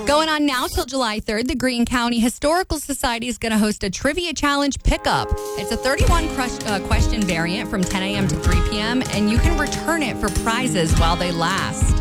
Going on now till July 3rd, the Greene County Historical Society is going to host a trivia challenge pickup. It's a 31 question variant from 10 a.m. to 3 p.m., and you can return it for prizes while they last.